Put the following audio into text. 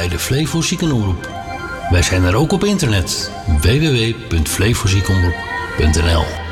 bij de Flevo Ziekenomroep. Wij zijn er ook op internet. www.flevoziekenomroep.nl